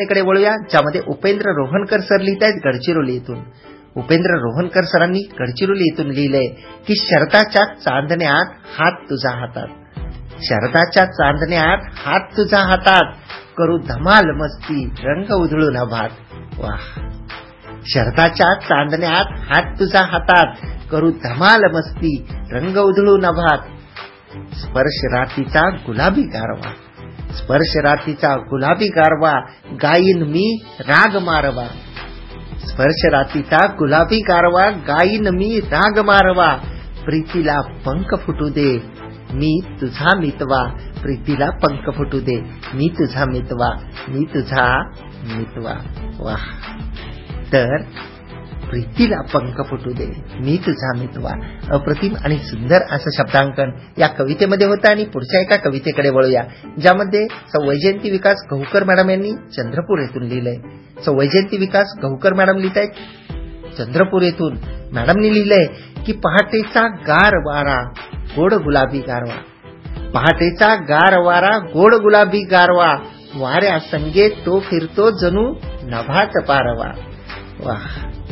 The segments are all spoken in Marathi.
कडे वळूया, ज्यामध्ये उपेंद्र रोहनकर सर लिहित आहेत गडचिरोली येथून. उपेंद्र रोहनकर सरांनी गडचिरोली येथून लिहिलंय की शरदाच्या चांदण्यात हात तुझ्या हातात, शरदाच्या चांदण्यात हात तुझ्या हातात, करू धमाल मस्ती रंग उधळू नभात. वाह! शरदाच्या चांदण्यात हात तुझ्या हातात, करू धमाल मस्ती रंग उधळू नभात. स्पर्श रात्रीचा गुलाबी गारवा, स्पर्श रात्रीचा गुलाबी गारवा, गाईन मी राग मारवा. स्पर्श रात्रीचा गुलाबी गारवा, गाईन मी राग मारवा. प्रीतीला पंख फुटू दे मी तुझा मितवा, प्रीतीला पंख फुटू दे मी तुझा मितवा, मी तुझा मितवा. वाह! तर प्रीतीला पंख फुटू दे मी तुझा मितवा, अप्रतिम आणि सुंदर असं शब्दांकन या कवितेमध्ये होतं. आणि पुढच्या एका कवितेकडे वळूया, ज्यामध्ये वैजयंती विकास गहुकर मॅडम यांनी चंद्रपूर येथून लिहिलंय. वैजयंती विकास गहुकर मॅडम लिहित आहेत चंद्रपूर येथून. मॅडमनी लिहिलंय की पहाटेचा गार वारा गोड गुलाबी गारवा, पहाटेचा गार वारा गोड गुलाबी गारवा, वाऱ्या संगे तो फिरतो जणू नभात पारवा. वाह!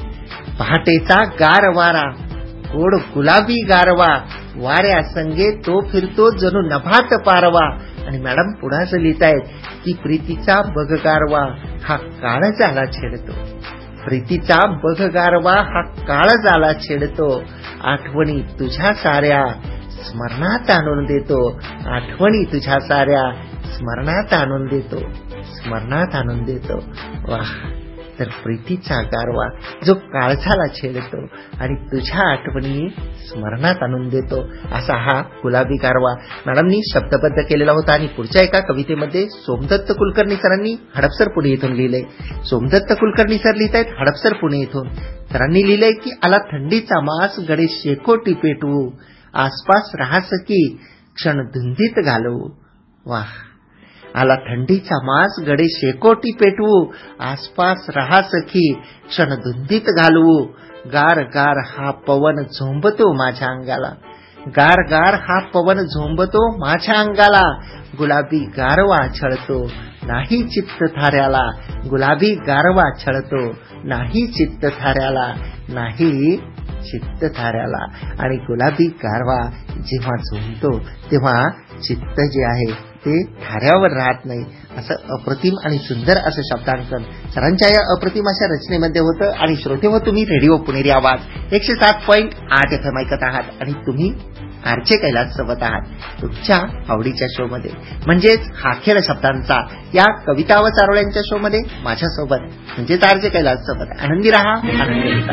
पहाटेचा गार वारा गोड गुलाबी गारवा, वाऱ्या संगे तो फिरतो जणू नभात पारवा. आणि मॅडम पुढे असं लिहित आहेत की प्रीतीचा बघ गारवा हा काळ झाला छेडतो, प्रीतीचा बघ गारवा हा काळ झाला छेडतो, आठवणी तुझ्या साऱ्या स्मरणात आणून देतो, आठवणी तुझ्या साऱ्या स्मरणात आणून देतो, स्मरणात आणून देतो. वाह! तर प्रीतीचा गारवा जो काळझाला छेडतो आणि तुझ्या आठवणी स्मरणात आणून देतो, असा हा गुलाबी गारवा मॅडमनी शब्दबद्ध केलेला होता. आणि पुढच्या एका कवितेमध्ये सोमदत्त कुलकर्णी सरांनी हडपसर पुणे येथून लिहिलंय. सोमदत्त कुलकर्णी सर लिहित आहेत हडपसर पुणे येथून. सरांनी लिहिलंय की आला थंडीचा मास गडे शेकोटी पेटवू, आसपास राहा सखी क्षण धुंदीत घालवू. वाह! आला थंडीचा मास गडे शेकोटी पेटवू, आसपास राहा सखी क्षण धुंदीत घालवू. गार गार हा पवन झोंबतो माझ्या अंगाला, गार गार हा पवन झोंबतो माझ्या अंगाला, गुलाबी गारवा छळतो नाही चित्त थाऱ्याला, गुलाबी गारवा छळतो नाही चित्त थाऱ्याला, नाही चित्त थाऱ्याला. आणि गुलाबी गारवा जेव्हा झोंबतो तेव्हा चित्त जे आहे ते थाऱ्यावर राहत नाही. असं अप्रतिम आणि सुंदर असं शब्दांकन सरांच्या या अप्रतिम अशा रचनेमध्ये होतं. आणि श्रोते हो, तुम्ही रेडिओ पुणेरी आवाज 107.8 FM ऐकत आहात आणि तुम्ही आरचे कैलास सोबत आहात तुमच्या आवडीच्या शो मध्ये, म्हणजेच हाखेळ शब्दांचा या कविता व चारोळ्यांच्या शो मध्ये माझ्यासोबत म्हणजेच आरचे कैलास सोबत. आनंदी राहा, आनंदी